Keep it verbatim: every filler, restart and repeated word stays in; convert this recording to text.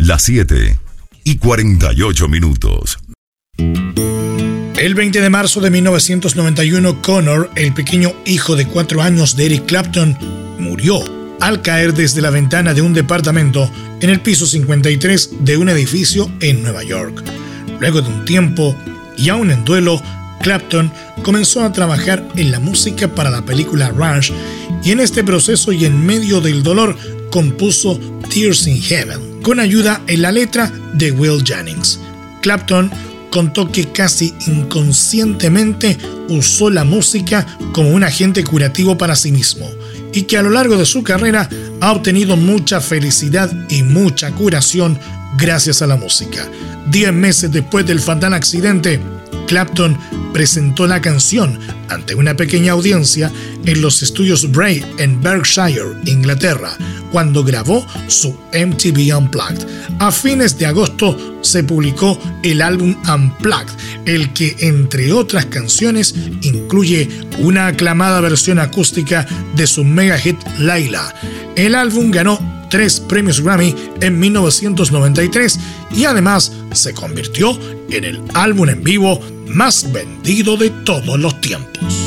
Las siete y cuarenta y ocho minutos. El veinte de marzo de mil novecientos noventa y uno, Connor, el pequeño hijo de cuatro años de Eric Clapton, murió al caer desde la ventana de un departamento en el piso cincuenta y tres de un edificio en Nueva York. Luego de un tiempo, y aún en duelo, Clapton comenzó a trabajar en la música para la película Rush, y en este proceso y en medio del dolor compuso Tears in Heaven, con ayuda en la letra de Will Jennings. Clapton contó que casi inconscientemente usó la música como un agente curativo para sí mismo y que a lo largo de su carrera ha obtenido mucha felicidad y mucha curación gracias a la música. Diez meses después del fatal accidente, Clapton presentó la canción ante una pequeña audiencia en los estudios Bray en Berkshire, Inglaterra, cuando grabó su M T V Unplugged. A fines de agosto se publicó el álbum Unplugged, el que, entre otras canciones, incluye una aclamada versión acústica de su mega hit Layla. El álbum ganó tres premios Grammy en mil novecientos noventa y tres y además se convirtió en el álbum en vivo más vendido de todos los tiempos.